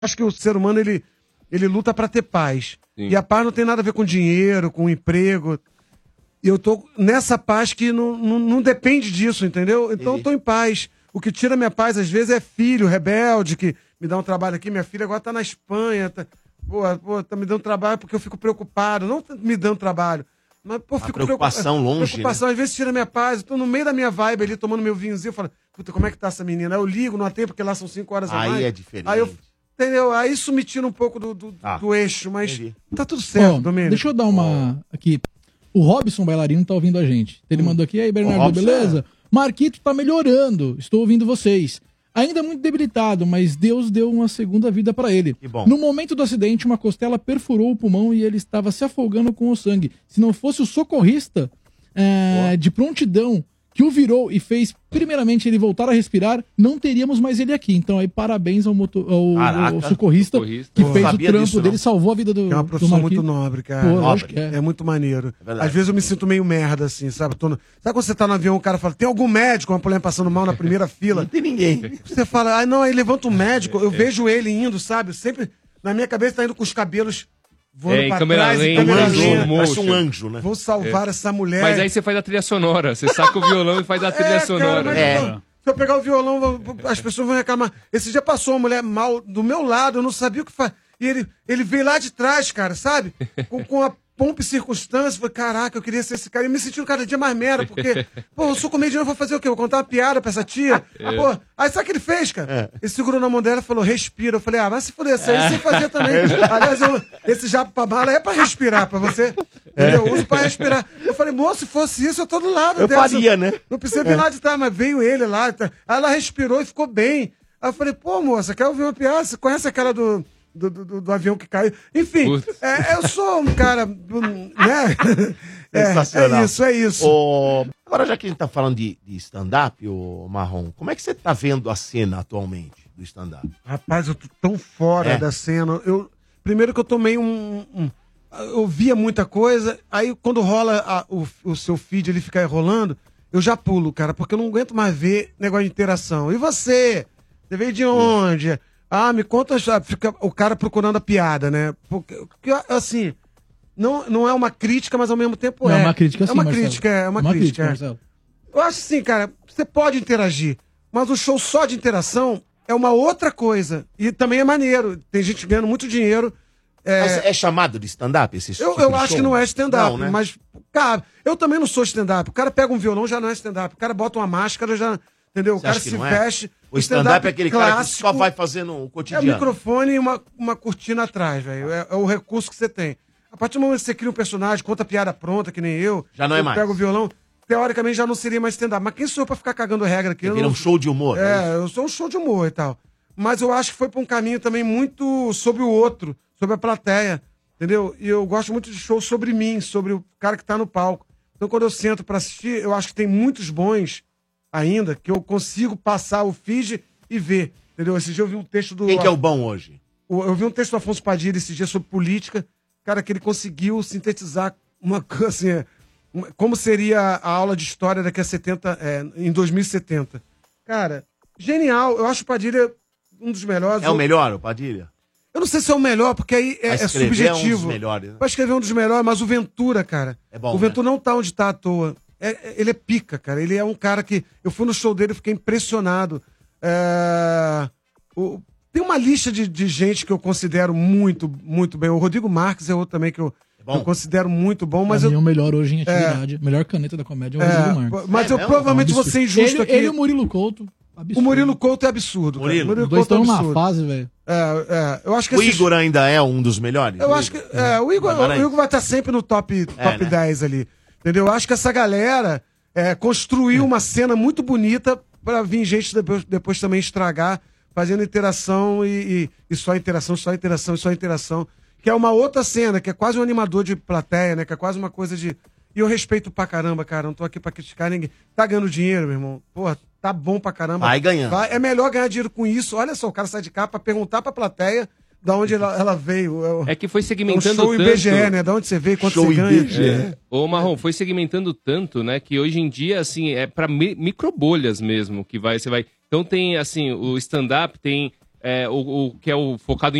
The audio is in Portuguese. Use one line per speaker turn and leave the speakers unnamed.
Acho que o ser humano, ele luta pra ter paz.
Sim.
E a paz não tem nada a ver com dinheiro, com emprego. E eu tô nessa paz que não depende disso, entendeu? Então eu tô em paz. O que tira minha paz, às vezes, é filho rebelde, que me dá um trabalho aqui. Minha filha agora tá na Espanha. Tá me dando trabalho porque eu fico preocupado. Não me dando trabalho. Mas, fico
preocupação longe,
preocupação, às vezes, tira minha paz. Eu tô no meio da minha vibe ali, tomando meu vinhozinho. Eu falo, puta, como é que tá essa menina? Aí eu ligo, não atendo, porque lá são 5 horas a mais.
Aí é diferente.
Aí entendeu? Aí isso me tira um pouco do eixo, mas
entendi.
tá tudo certo,
Ó,
Domênico.
deixa eu dar uma aqui. O Robson Bailarino tá ouvindo a gente. Ele mandou aqui, aí Bernardo,
Robson,
beleza? Marquito tá melhorando, estou ouvindo vocês. Ainda muito debilitado, mas Deus deu uma segunda vida pra ele.
Que bom.
No momento do acidente, uma costela perfurou o pulmão e ele estava se afogando com o sangue. Se não fosse o socorrista de prontidão que o virou e fez, primeiramente, ele voltar a respirar, não teríamos mais ele aqui. Então, aí, parabéns ao socorrista que fez o trampo dele, salvou a vida do
É uma profissão muito nobre, cara.
Pô, lógico que é.
É muito maneiro. Às vezes eu me sinto meio merda, assim, sabe? Sabe quando você tá no avião, o cara fala, tem algum médico, uma mulher passando mal na primeira fila?
Não tem ninguém.
Você fala, não, aí levanta um médico, eu vejo ele indo, sabe? Sempre, na minha cabeça, tá indo com os cabelos voando pra trás, em câmera lenta.
Parece um anjo, né?
Vou salvar essa mulher.
Mas aí você faz a trilha sonora. Você saca o violão e faz a trilha sonora.
Cara, se eu pegar o violão, as pessoas vão reclamar. Esse dia passou uma mulher mal do meu lado, eu não sabia o que fazer. E ele veio lá de trás, cara, sabe? Com a pompa e circunstância. Falei, caraca, eu queria ser esse cara. E me sentindo cada dia mais merda, porque, eu sou comediante, vou fazer o quê? Vou contar uma piada pra essa tia? Aí sabe o que ele fez, cara? Ele segurou na mão dela e falou, respira. Eu falei, vai se fuder, isso aí sem fazer também. Aliás, esse japo pra bala é pra respirar, pra você. Entendeu? Eu uso pra respirar. Eu falei, moço, se fosse isso, eu tô do lado
dela. Faria, né?
Não precisa vir lá de trás, mas veio ele lá. Aí ela respirou e ficou bem. Aí eu falei, moça, quer ouvir uma piada? Você conhece aquela do avião que caiu? Enfim, eu sou um cara, né?
Sensacional.
É isso.
Agora, já que a gente tá falando de stand-up, ô Marrom, como é que você tá vendo a cena atualmente do stand-up?
Rapaz, eu tô tão fora da cena. Primeiro que eu tomei eu via muita coisa, aí quando rola o seu feed, ele fica rolando, eu já pulo, cara, porque eu não aguento mais ver negócio de interação. E você? Você veio de onde? Me conta, fica o cara procurando a piada, né? Porque assim, não é uma crítica, mas ao mesmo tempo
é. É uma crítica, sim,
É uma
Marcelo.
crítica, é uma crítica.
Marcelo.
Eu acho assim, cara, você pode interagir, mas o show só de interação é uma outra coisa. E também é maneiro. Tem gente ganhando muito dinheiro.
Mas é chamado de stand-up esse tipo
Eu
de
acho
show?
que não é stand-up,
Não, né?
mas, cara, eu também não sou stand-up. O cara pega um violão, já não é stand-up. O cara bota uma máscara, já. Entendeu?
Você
O cara
acha que
se
não é?
veste.
O stand-up é aquele cara que
clássico,
só vai fazendo o
É
cotidiano.
um microfone e uma cortina atrás, velho. É o recurso que você tem. A partir do momento que você cria um personagem, conta piada pronta, que nem eu.
Já não é mais.
Pega o violão, teoricamente já não seria mais stand-up. Mas quem sou eu pra ficar cagando regra aqui?
Vira um show de humor.
Eu sou um show de humor e tal. Mas eu acho que foi pra um caminho também muito sobre o outro, sobre a plateia. Entendeu? E eu gosto muito de show sobre mim, sobre o cara que tá no palco. Então quando eu sento pra assistir, eu acho que tem muitos bons ainda, que eu consigo passar o feed e ver. Entendeu? Esse dia eu vi um texto do...
Quem que é o bom hoje?
Eu vi um texto do Afonso Padilha esse dia sobre política, cara, que ele conseguiu sintetizar uma coisa assim, como seria a aula de história daqui a 70, em 2070. Cara, genial. Eu acho o Padilha um dos melhores.
É o melhor, o Padilha?
Eu não sei se é o melhor, porque aí é subjetivo.
É um dos melhores, né?
Pra escrever um dos melhores, mas o Ventura, cara.
É bom,
o Ventura não tá onde tá à toa. Ele é pica, cara. Ele é um cara que... Eu fui no show dele e fiquei impressionado. Tem uma lista de gente que eu considero muito, muito bem. O Rodrigo Marques é outro também que eu considero muito bom, mas
o melhor hoje em atividade. Melhor caneta da comédia é o Rodrigo Marques.
Mas eu provavelmente vou ser injusto aqui.
Ele e o Murilo Couto. Absurdo.
O Murilo Couto é absurdo.
Murilo.
Os dois estão numa fase, velho.
Eu acho que
o Igor ainda é um dos melhores?
Eu acho que o Igor vai estar sempre no top né? 10 ali. Entendeu? Eu acho que essa galera construiu uma cena muito bonita pra vir gente depois também estragar, fazendo interação e só interação, só interação, só interação. Que é uma outra cena, que é quase um animador de plateia, né? Que é quase uma coisa de... E eu respeito pra caramba, cara. Não tô aqui pra criticar ninguém. Tá ganhando dinheiro, meu irmão. Porra, tá bom pra caramba.
Vai ganhando.
É melhor ganhar dinheiro com isso. Olha só, o cara sai de cá pra perguntar pra plateia da onde ela veio.
É que foi segmentando
show
tanto.
IBGE, né? Da onde você veio, quanto
Show
você ganha.
IBGE.
Ô, Marrom, foi segmentando tanto, né? Que hoje em dia, assim, é pra microbolhas mesmo que você vai... Então tem, assim, o stand-up tem o que é o focado